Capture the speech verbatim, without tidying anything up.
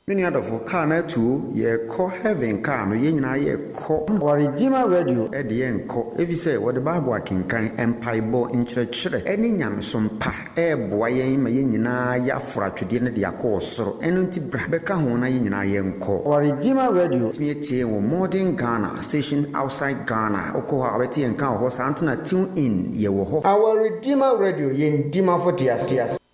Many other for car too, ye call heaven car, me yin I ye call or Redeemer Radio at the end call. If you say what the Bible can kind empire bo in church, any yam some pa, eh, boy, my yin ya fra to dinner the course, so enunti brabeka hona yin I yen call. or Redeemer Radio. Me tie wo modern Ghana station outside Ghana. Oko ha beti en kan ho santana tune in ye wo ho. Our Redeemer Radio yin Dima for Tias Tias.